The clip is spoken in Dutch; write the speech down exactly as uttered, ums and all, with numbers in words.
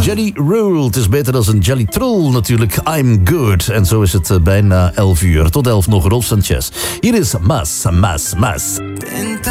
Jelly Roll. Het is beter dan een Jelly Troll natuurlijk. I'm good. En zo is het uh, bijna elf uur. Tot elf nog Rolf Sanchez. Hier is Mas, Mas, Mas.